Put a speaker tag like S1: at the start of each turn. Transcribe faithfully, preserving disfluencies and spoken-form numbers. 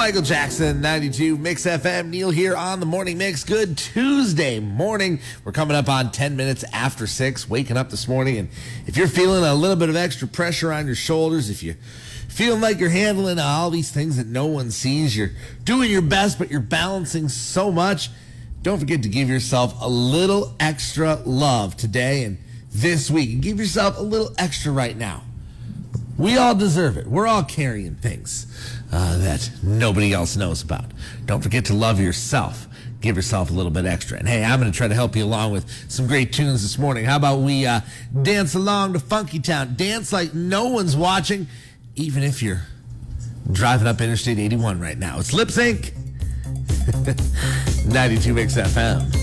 S1: Michael Jackson, ninety-two Mix F M. Neil here on the Morning Mix. Good Tuesday morning. We're coming up on ten minutes after six, waking up this morning. And if you're feeling a little bit of extra pressure on your shoulders, if you feeling like you're handling all these things that no one sees, you're doing your best, but you're balancing so much, don't forget to give yourself a little extra love today and this week. Give yourself a little extra right now. We all deserve it. We're all carrying things uh, that nobody else knows about. Don't forget to love yourself. Give yourself a little bit extra. And hey, I'm going to try to help you along with some great tunes this morning. How about we uh, dance along to Funky Town? Dance like no one's watching, even if you're driving up Interstate eighty-one right now. It's Lip Sync. ninety-two Mix F M.